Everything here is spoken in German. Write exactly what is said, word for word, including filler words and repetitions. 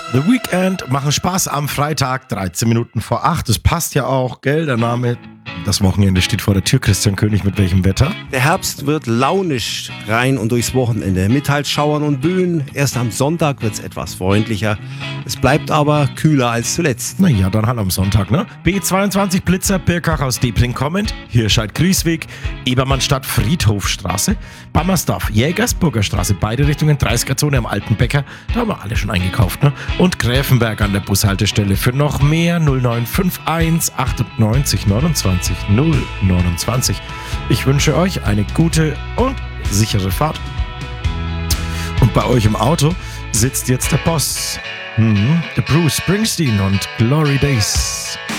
The Weeknd machen Spaß am Freitag, dreizehn Minuten vor acht. Das passt ja auch, gell? Der Name, das Wochenende steht vor der Tür. Christian König, mit welchem Wetter? Der Herbst wird launisch rein und durchs Wochenende. Mit halt Schauern und Böen. Erst am Sonntag wird es etwas freundlicher. Es bleibt aber kühler als zuletzt. Naja, dann halt am Sonntag, ne? B zweiundzwanzig Blitzer, Birkach aus Debring kommend, Hirscheid-Griesweg, Ebermannstadt, Friedhofstraße, Bammersdorf, Jägersburger Straße, beide Richtungen, dreißiger-Zone am Alten Bäcker, da haben wir alle schon eingekauft, ne? Und Gräfenberg an der Bushaltestelle. Für noch mehr null neun fünf eins achtundneunzig neunundzwanzig null neunundzwanzig. Ich wünsche euch eine gute und sichere Fahrt. Und bei euch im Auto sitzt jetzt der Boss, mhm, der Bruce Springsteen und Glory Days.